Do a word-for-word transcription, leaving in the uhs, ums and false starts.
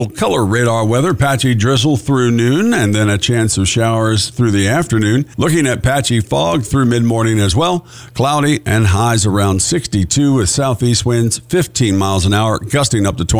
Color radar weather, patchy drizzle through noon and then a chance of showers through the afternoon. Looking at patchy fog through mid-morning as well. Cloudy and highs around sixty-two with southeast winds fifteen miles an hour, gusting up to twenty.